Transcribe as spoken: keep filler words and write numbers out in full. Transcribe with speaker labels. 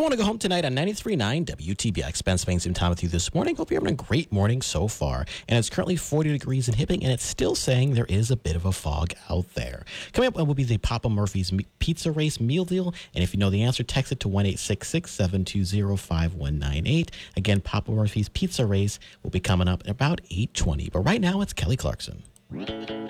Speaker 1: Don't want to go home tonight on ninety-three point nine W T B X. Ben spending some time with you this morning. Hope you're having a great morning so far. And it's currently forty degrees in Hibbing, and it's still saying there is a bit of a fog out there. Coming up will be the Papa Murphy's Pizza Race meal deal. And if you know the answer, text it to one eight six six, seven two zero, five one nine eight. Again, Papa Murphy's Pizza Race will be coming up at about eight twenty. But right now, it's Kelly Clarkson.